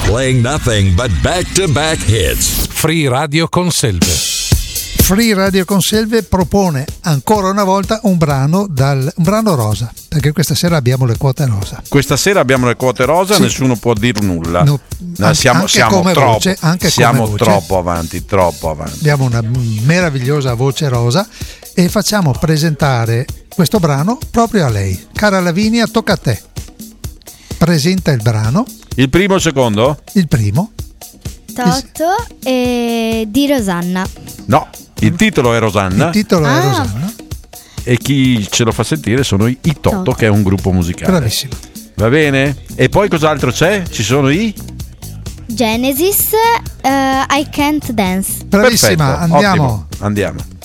Playing nothing but back-to-back hits. Free Radio Conselve. Free Radio Conselve propone ancora una volta un brano rosa, perché questa sera abbiamo le quote rosa. Questa sera abbiamo le quote rosa, sì. Nessuno può dir nulla. No, siamo troppo troppo avanti. Abbiamo una meravigliosa voce rosa e facciamo presentare questo brano proprio a lei. Cara Lavinia, tocca a te. Presenta il brano. Il primo o il secondo? Il primo. Toto e di Rosanna. No, il titolo è Rosanna. Il titolo è Rosanna. E chi ce lo fa sentire sono i Toto, che è un gruppo musicale. Bravissimo. Va bene? E poi cos'altro c'è? Ci sono i Genesis, I Can't Dance. Bravissima. Perfetto, andiamo. Ottimo. Andiamo.